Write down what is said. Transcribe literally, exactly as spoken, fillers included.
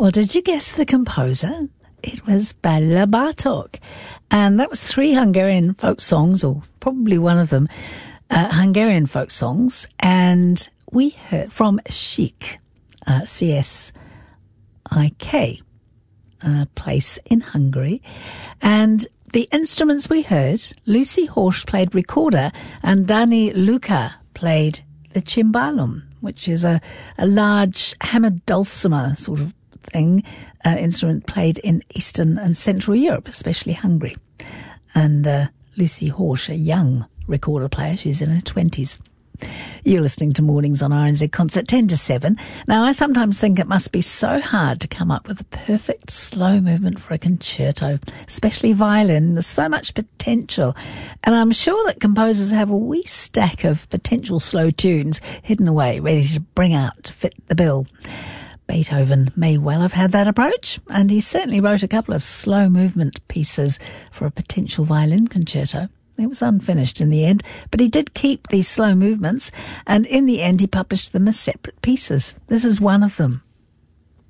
Well, did you guess the composer? It was Bela Bartok. And that was three Hungarian folk songs, or probably one of them, uh, Hungarian folk songs. And we heard from Csík, uh, C S I K, a place in Hungary. And the instruments we heard, Lucy Horsch played recorder and Dani Luca played the cimbalum, which is a, a large hammered dulcimer sort of thing, uh, instrument played in Eastern and Central Europe, especially Hungary. And uh, Lucy Horsch, a young recorder player, she's in her twenties. You're listening to Mornings on R N Z Concert, ten to seven. Now, I sometimes think it must be so hard to come up with a perfect slow movement for a concerto, especially violin. There's so much potential. And I'm sure that composers have a wee stack of potential slow tunes hidden away, ready to bring out to fit the bill. Beethoven may well have had that approach, and he certainly wrote a couple of slow movement pieces for a potential violin concerto. It was unfinished in the end, but he did keep these slow movements, and in the end he published them as separate pieces. This is one of them.